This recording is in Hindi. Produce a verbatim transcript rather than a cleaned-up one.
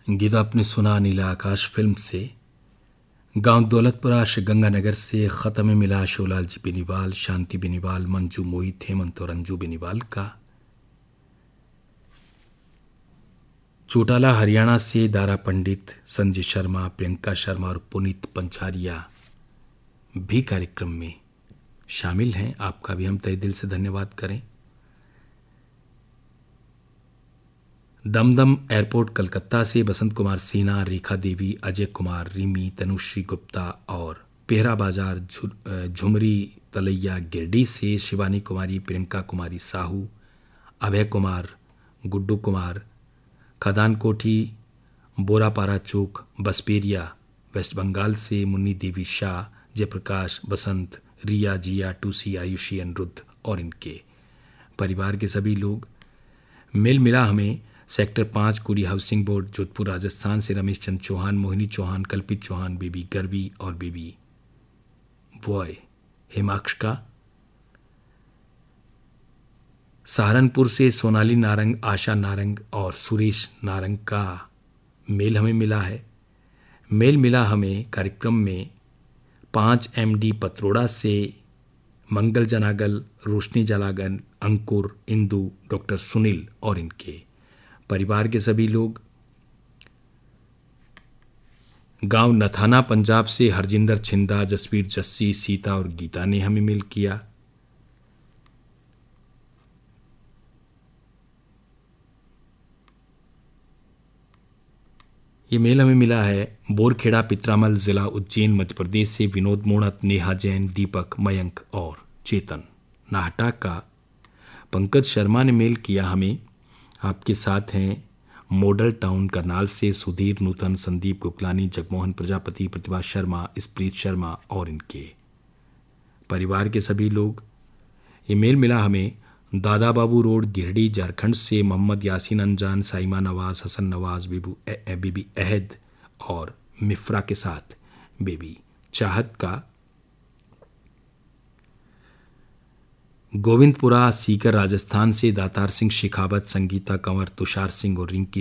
गीत आपने सुना नीला आकाश फिल्म से। गांव दौलतपुरा श्रीगंगानगर से ख़त में मिला शोलाल जी बेनीवाल, शांति बेनीवाल, मंजू मोहित, हेमंत और अंजू बेनीवाल का। चौटाला हरियाणा से दारा पंडित, संजय शर्मा, प्रियंका शर्मा और पुनीत पंचारिया भी कार्यक्रम में शामिल हैं। आपका भी हम तहे दिल से धन्यवाद करें। दमदम एयरपोर्ट कलकत्ता से बसंत कुमार सिन्हा, रेखा देवी, अजय कुमार, रिमी, तनुश्री गुप्ता और पेहरा बाजार झुमरी तलैया गिरडी से शिवानी कुमारी, प्रियंका कुमारी साहू, अभय कुमार, गुड्डू कुमार, खदान कोठी, बोरापारा चौक, बसपेरिया वेस्ट बंगाल से मुन्नी देवी शाह, जयप्रकाश, बसंत, रिया, जिया, टूसी, आयुषी, अनिरुद्ध और इनके परिवार के सभी लोग। मिल मिला हमें सेक्टर पाँच कुरी हाउसिंग बोर्ड जोधपुर राजस्थान से रमेश चंद चौहान, मोहिनी चौहान, कल्पित चौहान, बेबी गर्वी और बेबी बॉय हेमाक्ष का। सहारनपुर से सोनाली नारंग, आशा नारंग और सुरेश नारंग का मेल हमें मिला है। मेल मिला हमें कार्यक्रम में पाँच एम डी पत्रोड़ा से मंगल जनागल, रोशनी जलागन, अंकुर, इंदु, डॉक्टर सुनील और इनके परिवार के सभी लोग। गांव नथाना पंजाब से हरजिंदर छिंदा, जसवीर जस्सी, सीता और गीता ने हमें मेल किया। ये मेल हमें मिला है बोरखेड़ा पित्रामल, जिला उज्जैन, मध्य प्रदेश से विनोद मोहनत, नेहा जैन, दीपक, मयंक और चेतन। नाहटा का पंकज शर्मा ने मेल किया हमें। आपके साथ हैं मॉडल टाउन करनाल से सुधीर, नूतन, संदीप गुकलानी, जगमोहन प्रजापति, प्रतिभा शर्मा, स्प्रीत शर्मा और इनके परिवार के सभी लोग। ये मेल मिला हमें दादा बाबू रोड गिरडी झारखंड से मोहम्मद यासीन अनजान, साइमा नवाज, हसन नवाज, बेबू बेबी अहद और मिफ्रा के साथ बेबी चाहत का। गोविंदपुरा सीकर राजस्थान से दातार सिंह शेखावत, संगीता कंवर, तुषार सिंह और रिंकी